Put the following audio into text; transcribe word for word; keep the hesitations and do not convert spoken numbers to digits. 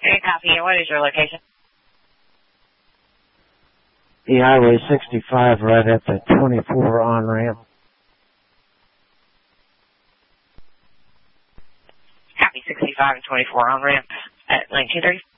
Okay, copy. And what is your location? The Highway sixty-five right at the twenty-four on-ramp. Copy, sixty-five and twenty-four on-ramp at nineteen thirty.